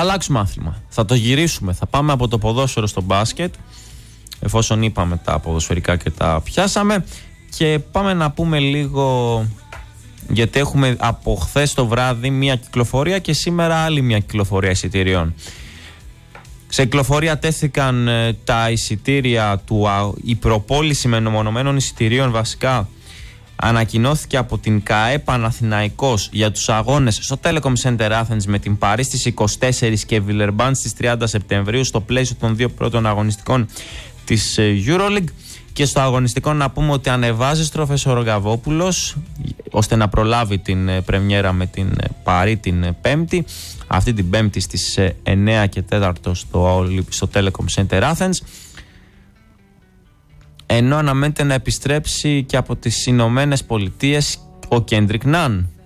αλλάξουμε άθλημα. Θα το γυρίσουμε. Θα πάμε από το ποδόσφαιρο στο μπάσκετ, εφόσον είπαμε τα ποδοσφαιρικά και τα πιάσαμε. Και πάμε να πούμε λίγο, γιατί έχουμε από χθες το βράδυ μία κυκλοφορία και σήμερα άλλη μία κυκλοφορία εισιτηρίων. Σε κυκλοφορία τέθηκαν τα εισιτήρια η προπόληση μεμονωμένων εισιτηρίων. Βασικά ανακοινώθηκε από την ΚΑΕ Παναθηναϊκός για τους αγώνες στο Telecom Center Athens με την Παρί στις 24 και Villeurbanne στις 30 Σεπτεμβρίου στο πλαίσιο των δύο πρώτων αγωνιστικών της EuroLeague. Και στο αγωνιστικό να πούμε ότι ανεβάζει στροφές ο Ρογκαβόπουλος ώστε να προλάβει την πρεμιέρα με την Παρί την Πέμπτη, αυτή την Πέμπτη στις 9 και 4 στο Telecom Center Athens, ενώ αναμένεται να επιστρέψει και από τις Ηνωμένες Πολιτείες ο Κέντρικ Ναν.